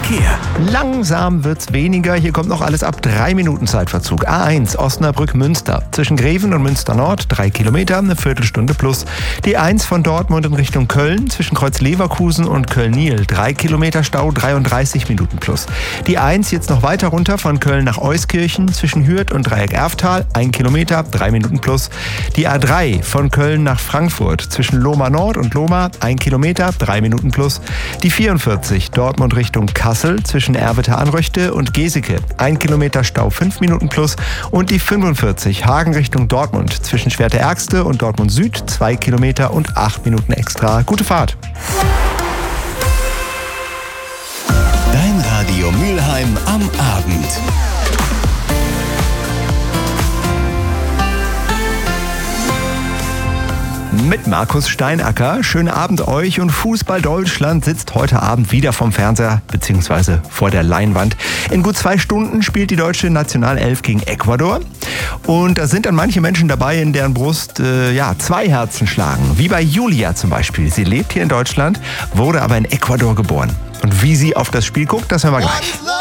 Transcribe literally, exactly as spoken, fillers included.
Verkehr. Langsam wird's weniger. Hier kommt noch alles ab drei Minuten Zeitverzug. A eins Osnabrück-Münster. Zwischen Greven und Münster Nord drei Kilometer, eine Viertelstunde plus. Die eins von Dortmund in Richtung Köln. Zwischen Kreuz Leverkusen und Köln-Niel drei Kilometer Stau, dreiunddreißig Minuten plus. Die eins jetzt noch weiter runter von Köln nach Euskirchen. Zwischen Hürth und Dreieck Erftal ein Kilometer, drei Minuten plus. Die A drei von Köln nach Frankfurt. Zwischen Lohmar Nord und Lohmar ein Kilometer, drei Minuten plus. Die vierundvierzig Dortmund Richtung Kassel zwischen Erwitte-Anröchte und Geseke. Ein Kilometer Stau, fünf Minuten plus. Und die fünfundvierzig Hagen Richtung Dortmund zwischen Schwerte-Ärgste und Dortmund Süd. Zwei Kilometer und acht Minuten extra. Gute Fahrt. Dein Radio Mülheim am Abend. Mit Markus Steinacker. Schönen Abend euch, und Fußball Deutschland sitzt heute Abend wieder vom Fernseher bzw. vor der Leinwand. In gut zwei Stunden spielt die deutsche Nationalelf gegen Ecuador. Und da sind dann manche Menschen dabei, in deren Brust äh, ja, zwei Herzen schlagen. Wie bei Julia zum Beispiel. Sie lebt hier in Deutschland, wurde aber in Ecuador geboren. Und wie sie auf das Spiel guckt, das hören wir gleich.